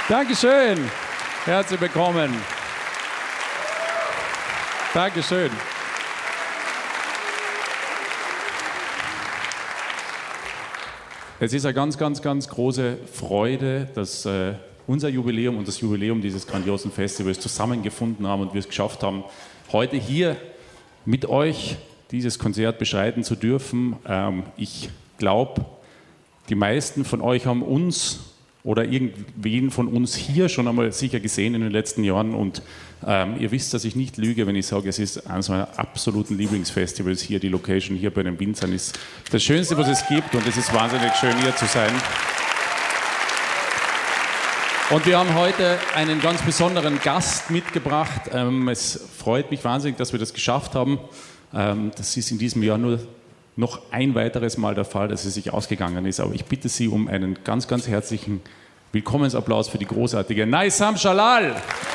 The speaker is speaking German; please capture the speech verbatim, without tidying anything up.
Dankeschön. Herzlich willkommen. Dankeschön. Es ist eine ganz, ganz, ganz große Freude, dass äh, unser Jubiläum und das Jubiläum dieses grandiosen Festivals zusammengefunden haben und wir es geschafft haben, heute hier mit euch dieses Konzert beschreiten zu dürfen. Ähm, ich glaube, die meisten von euch haben uns oder irgendwen von uns hier schon einmal sicher gesehen in den letzten Jahren und ähm, ihr wisst, dass ich nicht lüge, wenn ich sage, es ist eines meiner absoluten Lieblingsfestivals hier. Die Location hier bei den Winzern ist das Schönste, was es gibt und es ist wahnsinnig schön, hier zu sein. Und wir haben heute einen ganz besonderen Gast mitgebracht. Ähm, es freut mich wahnsinnig, dass wir das geschafft haben. Ähm, das ist in diesem Jahr nur noch ein weiteres Mal der Fall, dass es sich ausgegangen ist. Aber ich bitte Sie um einen ganz, ganz herzlichen Willkommensapplaus für die großartige Naysam Jalal.